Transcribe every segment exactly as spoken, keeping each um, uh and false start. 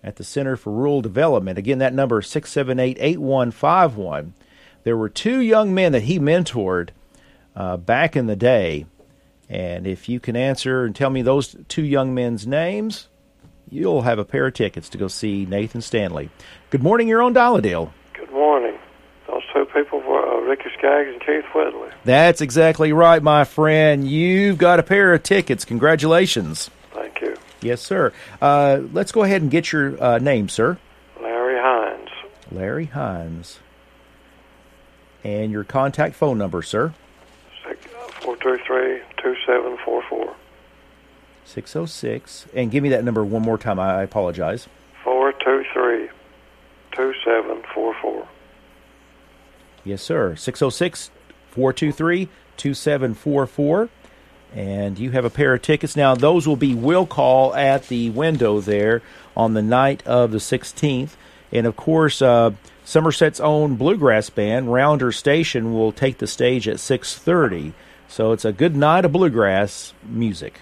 at the Center for Rural Development. Again, that number is six seven eight, eight one five one. There were two young men that he mentored uh, back in the day. And if you can answer and tell me those two young men's names, you'll have a pair of tickets to go see Nathan Stanley. Good morning, you're on Dial-A-Dale. Good morning. Those two people were uh, Ricky Skaggs and Keith Whitley. That's exactly right, my friend. You've got a pair of tickets. Congratulations. Thank you. Yes, sir. Uh, let's go ahead and get your uh, name, sir. Larry Hines. Larry Hines. And your contact phone number, sir. four two three, two seven four four. six oh six. And give me that number one more time. I apologize. four two three, two seven four four. Yes, sir. six oh six, four two three, two seven four four. And you have a pair of tickets. Now, those will be will call at the window there on the night of the sixteenth. And, of course, uh, Somerset's own bluegrass band, Rounder Station, will take the stage at six thirty. So it's a good night of bluegrass music.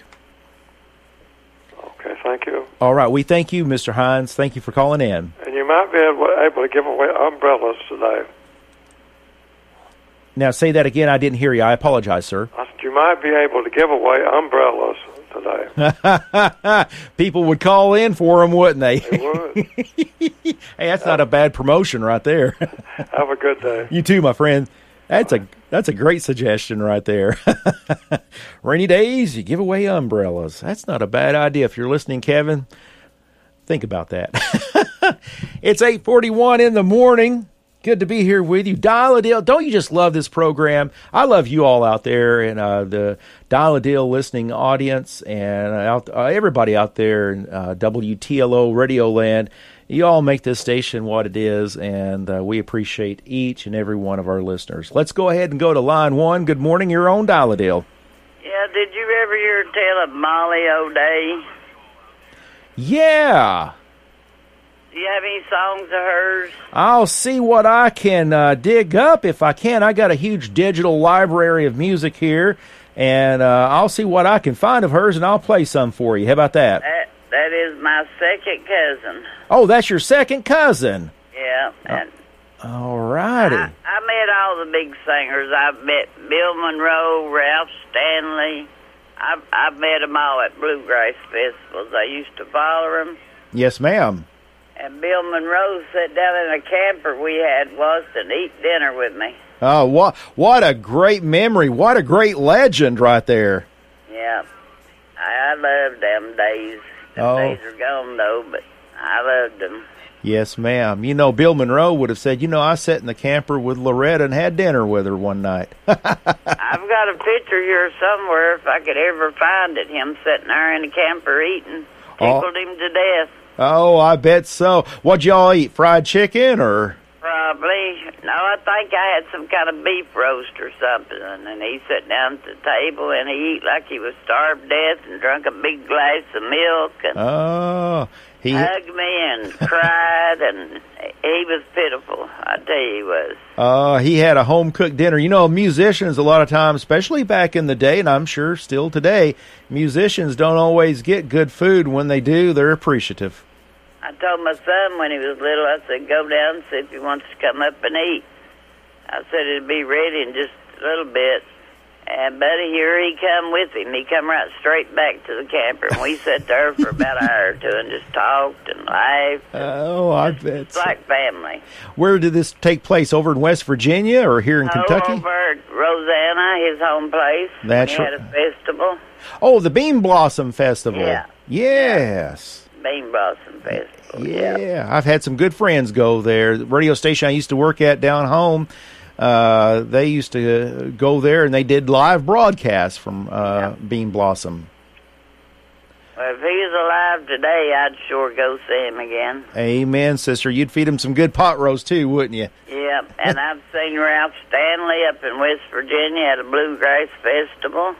Okay, thank you. All right, we thank you, Mister Hines. Thank you for calling in. And you might be able, able to give away umbrellas today. Now, say that again. I didn't hear you. I apologize, sir. I said you might be able to give away umbrellas today. People would call in for them, wouldn't they? They would. Hey, that's not a bad promotion right there. Have a good day. You too, my friend. That's a that's a great suggestion right there. Rainy days, you give away umbrellas. That's not a bad idea. If you're listening, Kevin, think about that. It's eight forty-one in the morning. Good to be here with you. Dial-A-Dale, don't you just love this program? I love you all out there and uh, the Dial-A-Dale listening audience and out, uh, everybody out there in uh, W T L O Radio Land. You all make this station what it is, and uh, we appreciate each and every one of our listeners. Let's go ahead and go to line one. Good morning, your own Dial-A-Dale. Yeah, did you ever hear tell of Molly O'Day? Yeah. Do you have any songs of hers? I'll see what I can uh, dig up. If I can, I got a huge digital library of music here, and uh, I'll see what I can find of hers, and I'll play some for you. How about that? That that is my second cousin. Oh, that's your second cousin. Yeah. And all righty. I, I met all the big singers. I've met Bill Monroe, Ralph Stanley. I've, I've met them all at bluegrass festivals. I used to follow them. Yes, ma'am. And Bill Monroe sat down in a camper we had once and eat dinner with me. Oh, what what a great memory. What a great legend right there. Yeah. I, I loved them days. Them oh. days are gone, though, but I loved them. Yes, ma'am. You know, Bill Monroe would have said, you know, I sat in the camper with Loretta and had dinner with her one night. I've got a picture here somewhere, if I could ever find it, him sitting there in the camper eating. Tickled oh. him to death. Oh, I bet so. What'd y'all eat, fried chicken or? Probably. No, I think I had some kind of beef roast or something. And he sat down at the table and he ate like he was starved to death and drank a big glass of milk. And oh, he hugged me and cried, and he was pitiful. I tell you, he was. Uh, he had a home-cooked dinner. You know, musicians a lot of times, especially back in the day, and I'm sure still today, musicians don't always get good food. When they do, they're appreciative. I told my son when he was little, I said, go down and see if he wants to come up and eat. I said it'd be ready in just a little bit. And Buddy, here he come with him. He come right straight back to the camper, and we sat there for about an hour or two and just talked and laughed. Oh, I bet. It's like family. Where did this take place? Over in West Virginia or here in oh, Kentucky? Over at Rosanna, his home place. That's we had a festival. Oh, the Bean Blossom Festival. Yeah. Yes. Bean Blossom Festival. Yeah. yeah. I've had some good friends go there. The radio station I used to work at down home, Uh, they used to go there and they did live broadcasts from uh, yeah. Bean Blossom. Well, if he was alive today, I'd sure go see him again. Amen, sister. You'd feed him some good pot roast too, wouldn't you? Yeah, and I've seen Ralph Stanley up in West Virginia at a bluegrass festival.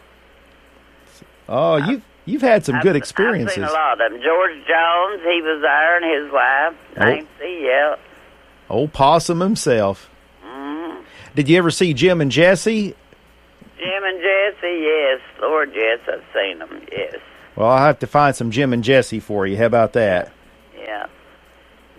Oh, you've you've had some I've, good experiences. I've seen a lot of them. George Jones, he was there, and his wife, Nancy. Yeah. Old Possum himself. Did you ever see Jim and Jesse? Jim and Jesse, yes. Lord, yes, I've seen them, yes. Well, I'll have to find some Jim and Jesse for you. How about that? Yeah,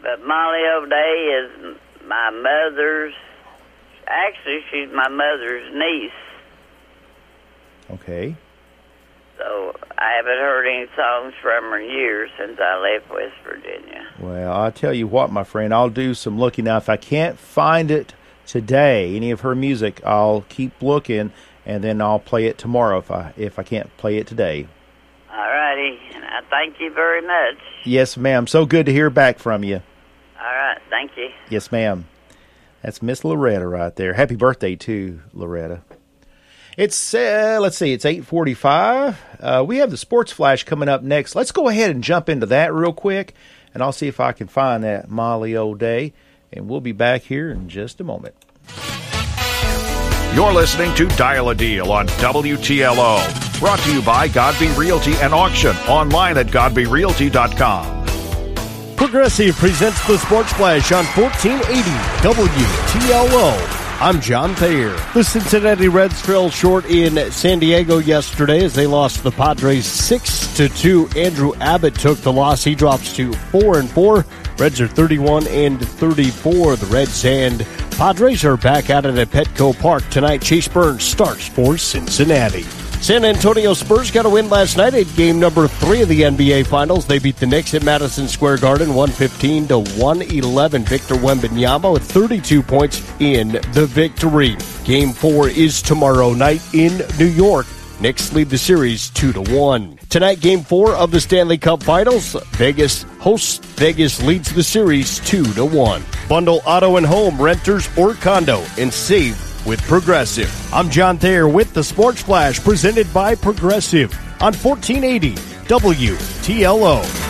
But Molly O'Day is my mother's, actually, she's my mother's niece. Okay. So I haven't heard any songs from her in years since I left West Virginia. Well, I'll tell you what, my friend, I'll do some looking. Now, if I can't find it today, any of her music, I'll keep looking, and then I'll play it tomorrow if I if I can't play it today. All righty, and I thank you very much. Yes, ma'am. So good to hear back from you. All right, thank you. Yes, ma'am. That's Miss Loretta right there. Happy birthday, too, Loretta. It's, uh, let's see, it's eight forty-five. Uh, we have the Sports Flash coming up next. Let's go ahead and jump into that real quick, and I'll see if I can find that Molly O'Day, and we'll be back here in just a moment. You're listening to Dial a Deal on W T L O. Brought to you by Godby Realty and Auction, online at godby realty dot com. Progressive presents the Sports Flash on fourteen eighty W T L O. I'm John Thayer. The Cincinnati Reds fell short in San Diego yesterday as they lost the Padres six to two. Andrew Abbott took the loss. He drops to four and four. Reds are thirty-one and thirty-four. The Reds and Padres are back at it at Petco Park tonight. Chase Burns starts for Cincinnati. San Antonio Spurs got a win last night at game number three of the N B A Finals. They beat the Knicks at Madison Square Garden one fifteen to one eleven. Victor Wembanyama with thirty-two points in the victory. Game four is tomorrow night in New York. Knicks lead the series two to one. Tonight, game four of the Stanley Cup Finals. Vegas hosts. Vegas leads the series two to one. Bundle auto and home, renters or condo, and save with Progressive. I'm John Thayer with the Sports Flash, presented by Progressive on fourteen eighty W T L O.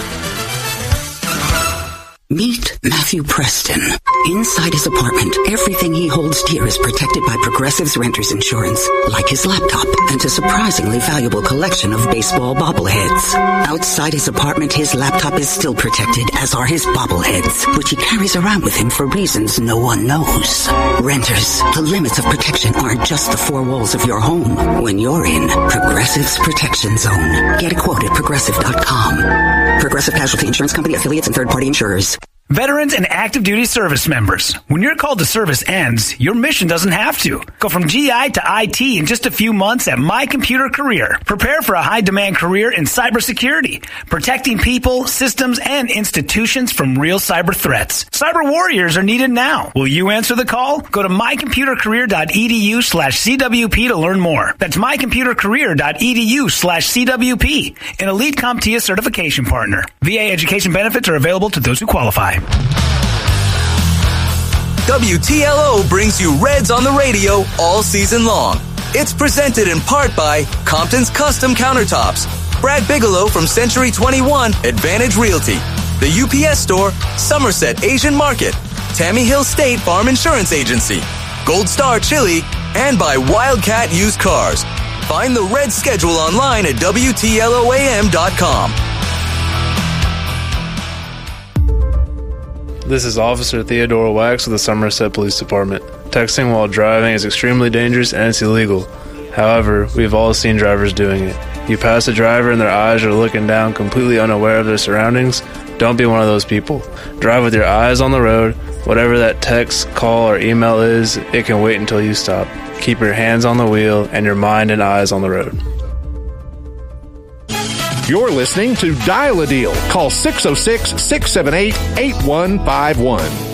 Meet Matthew Preston. Inside his apartment, everything he holds dear is protected by Progressive's renter's insurance, like his laptop and a surprisingly valuable collection of baseball bobbleheads. Outside his apartment, his laptop is still protected, as are his bobbleheads, which he carries around with him for reasons no one knows. Renters, the limits of protection aren't just the four walls of your home. When you're in Progressive's Protection Zone, get a quote at progressive dot com. Progressive Casualty Insurance Company, affiliates, and third-party insurers. Veterans and active duty service members, when your call to service ends, your mission doesn't have to. Go from G I to I T in just a few months at My Computer Career. Prepare for a high-demand career in cybersecurity, protecting people, systems, and institutions from real cyber threats. Cyber warriors are needed now. Will you answer the call? Go to mycomputercareer.edu slash CWP to learn more. That's mycomputercareer.edu slash CWP, an Elite CompTIA certification partner. V A education benefits are available to those who qualify. W T L O brings you Reds on the radio all season long. It's presented in part by Compton's Custom Countertops, Brad Bigelow from Century twenty-one Advantage Realty, the U P S Store, Somerset Asian Market, Tammy Hill State Farm Insurance Agency, Gold Star Chili, and by Wildcat Used Cars. Find the Red schedule online at W T L O A M dot com. This is Officer Theodore Wax with the Somerset Police Department. Texting while driving is extremely dangerous and it's illegal. However, we've all seen drivers doing it. You pass a driver and their eyes are looking down, completely unaware of their surroundings. Don't be one of those people. Drive with your eyes on the road. Whatever that text, call, or email is, it can wait until you stop. Keep your hands on the wheel and your mind and eyes on the road. You're listening to Dial a Deal. Call six oh six, six seven eight, eight one five one.